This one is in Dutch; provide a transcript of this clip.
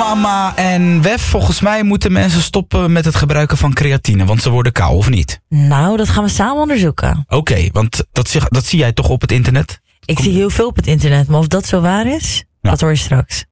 Mama en Wef, volgens mij moeten mensen stoppen met het gebruiken van creatine, want ze worden kou, of niet? Nou, dat gaan we samen onderzoeken. Oké, want dat zie jij toch op het internet? Ik zie heel veel op het internet, maar of dat zo waar is, dat hoor je straks.